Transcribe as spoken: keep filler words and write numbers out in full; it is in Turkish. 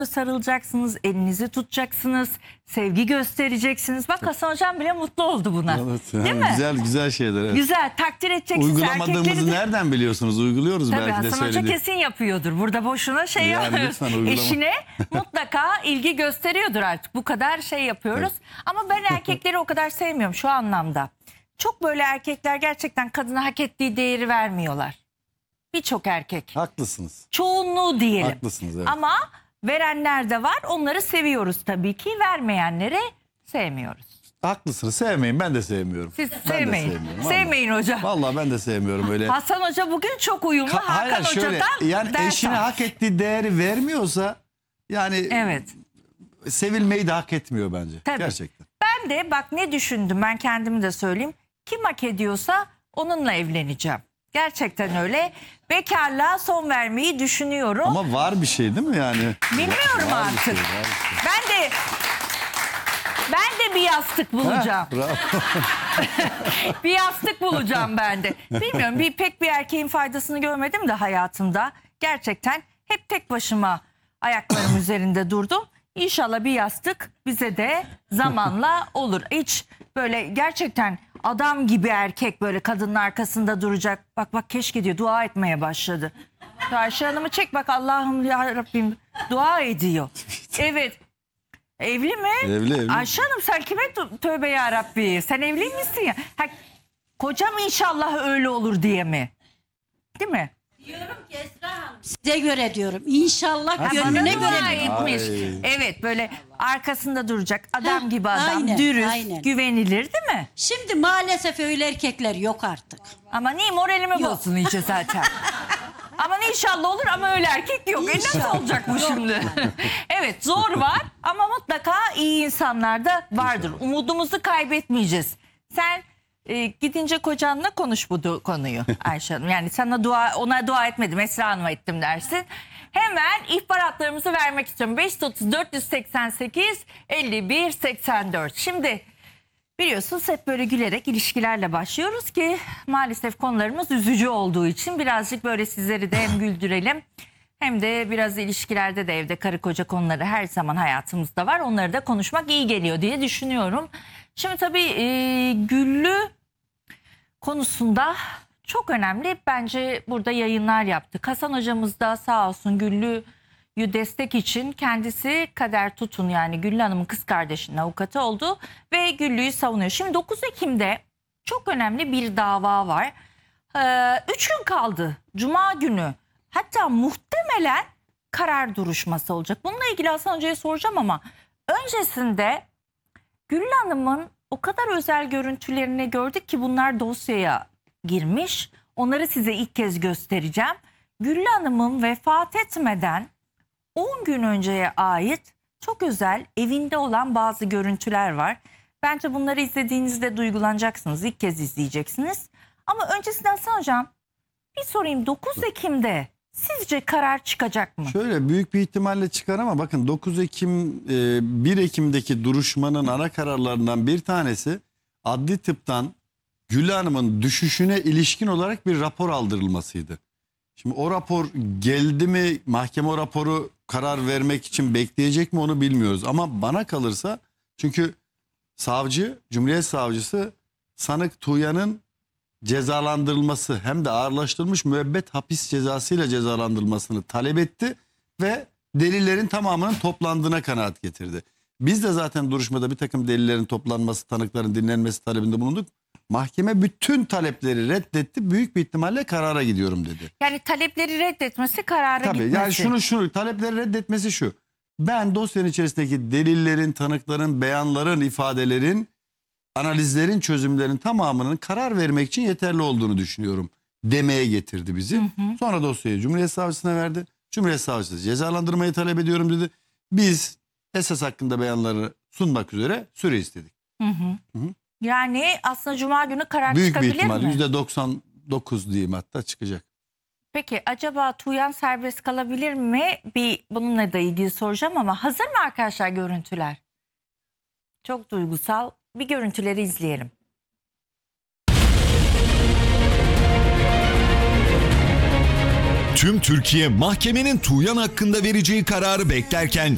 sarılacaksınız, elinizi tutacaksınız, sevgi göstereceksiniz. Bak Hasan Hocam bile mutlu oldu buna. Evet, değil yani mi? Güzel güzel şeyler. Evet. Güzel, takdir edeceksiniz. Uygulamadığımızı Erkekleri de... nereden biliyorsunuz? Uyguluyoruz Tabii belki de Hasan Hoca söyledi. kesin yapıyordur. Burada boşuna şey Yani yapmıyoruz. lütfen uygulama. Eşine mutlaka ilgi gösteriyordur artık. Bu kadar şey yapıyoruz. Evet. Ama ben erkekleri o kadar sevmiyorum şu anlamda. Çok böyle erkekler gerçekten kadına hak ettiği değeri vermiyorlar. Birçok erkek. Haklısınız. Çoğunluğu diyelim. Haklısınız, evet. Ama verenler de var. Onları seviyoruz tabii ki. Vermeyenleri sevmiyoruz. Haklısınız. Sevmeyin. Ben de sevmiyorum. Siz Ben de sevmeyin. sevmiyorum. Sevmeyin hocam. Vallahi ben de sevmiyorum öyle. Hasan Hoca bugün çok uyumlu. Ka- Hakan Hayır, şöyle, Hoca'dan yani ders eşine al. hak ettiği değeri vermiyorsa yani Evet. sevilmeyi de hak etmiyor bence. Tabii. Gerçekten. Ben de bak ne düşündüm, ben kendimi de söyleyeyim. Kim hak ediyorsa onunla evleneceğim. Gerçekten öyle. Bekarlığa son vermeyi düşünüyorum. Ama var bir şey değil mi yani? Bilmiyorum Var bir artık. şey, var bir şey. Ben de ben de bir yastık bulacağım. Heh, bravo. Bir yastık bulacağım ben de. Bilmiyorum, bir pek bir erkeğin faydasını görmedim de hayatımda. Gerçekten hep tek başıma ayaklarım üzerinde durdum. İnşallah bir yastık bize de zamanla olur. Hiç böyle gerçekten adam gibi erkek böyle kadının arkasında duracak. Bak bak keşke diyor, dua etmeye başladı. Ayşe Hanım'ı çek bak, Allah'ım ya Rabbim dua ediyor. Evet. Evli mi? Evli, evli. Ayşe Hanım sen kime tö- tövbe ya Rabbi? Sen evli misin ya? Ha, kocam inşallah öyle olur diye mi? Değil mi? Diyorum ki Esra Hanım, size göre diyorum. İnşallah Ha, gönlüne bana dua göre diyorum. etmiş. Ay. Evet, böyle arkasında duracak adam Heh, gibi adam, aynen, dürüst, aynen. güvenilir değil mi? Şimdi maalesef öyle erkekler yok artık. Ama niye moralimi Yok. bozsun iyice zaten. Aman inşallah olur ama öyle erkek yok. E nasıl İnşallah. olacak bu şimdi? Evet, zor var ama mutlaka iyi insanlar da vardır. Umudumuzu kaybetmeyeceğiz. Sen e, gidince kocanla konuş bu du- konuyu Ayşe Hanım. Yani sana dua, ona dua etmedim, Esra Hanım'a ettim dersin. Hemen ihbaratlarımızı vermek istiyorum. beş yüz otuz dört yüz seksen sekiz elli bir seksen dört. Şimdi biliyorsunuz hep böyle gülerek ilişkilerle başlıyoruz ki maalesef konularımız üzücü olduğu için birazcık böyle sizleri de hem güldürelim hem de biraz ilişkilerde de, evde karı koca konuları her zaman hayatımızda var. Onları da konuşmak iyi geliyor diye düşünüyorum. Şimdi tabii e, Güllü konusunda çok önemli. Bence burada yayınlar yaptık. Hasan hocamız da sağ olsun Güllü'yü destek için kendisi Kader Tutun, yani Güllü Hanım'ın kız kardeşinin avukatı oldu ve Güllü'yü savunuyor. Şimdi dokuz Ekim'de çok önemli bir dava var. Ee, üç gün kaldı. Cuma günü. Hatta muhtemelen karar duruşması olacak. Bununla ilgili Hasan Hoca'ya soracağım ama öncesinde Güllü Hanım'ın o kadar özel görüntülerini gördük ki bunlar dosyaya girmiş. Onları size ilk kez göstereceğim. Güllü Hanım'ın vefat etmeden on gün önceye ait çok özel evinde olan bazı görüntüler var. Bence bunları izlediğinizde duygulanacaksınız. İlk kez izleyeceksiniz. Ama öncesinde Hasan Hocam bir sorayım. dokuz Ekim'de sizce karar çıkacak mı? Şöyle büyük bir ihtimalle çıkar ama bakın dokuz Ekim e, bir Ekim'deki duruşmanın ana kararlarından bir tanesi adli tıptan Güllü Hanım'ın düşüşüne ilişkin olarak bir rapor aldırılmasıydı. Şimdi o rapor geldi mi, mahkeme o raporu karar vermek için bekleyecek mi onu bilmiyoruz. Ama bana kalırsa, çünkü savcı, Cumhuriyet Savcısı sanık Tuğya'nın cezalandırılması hem de ağırlaştırılmış müebbet hapis cezasıyla cezalandırılmasını talep etti ve delillerin tamamının toplandığına kanaat getirdi. Biz de zaten duruşmada bir takım delillerin toplanması, tanıkların dinlenmesi talebinde bulunduk. Mahkeme bütün talepleri reddetti. Büyük bir ihtimalle karara gidiyorum dedi. Yani talepleri reddetmesi, karara Tabii gitmesi. yani şunu şunu talepleri reddetmesi şu. Ben dosyanın içerisindeki delillerin, tanıkların, beyanların, ifadelerin, analizlerin, çözümlerin tamamının karar vermek için yeterli olduğunu düşünüyorum demeye getirdi bizi. Hı hı. Sonra dosyayı Cumhuriyet Savcısına verdi. Cumhuriyet Savcısı cezalandırmayı talep ediyorum dedi. Biz esas hakkında beyanları sunmak üzere süre istedik. Hı hı. Hı hı. Yani aslında Cuma günü karar Büyük bir çıkabilir ihtimal mi? yüzde doksan dokuz diyeyim hatta çıkacak. Peki acaba Tuğyan serbest kalabilir mi? Bir bununla da ilgili soracağım ama hazır mı arkadaşlar görüntüler? Çok duygusal. Bir görüntüleri izleyelim. Tüm Türkiye mahkemenin Tuğyan hakkında vereceği kararı beklerken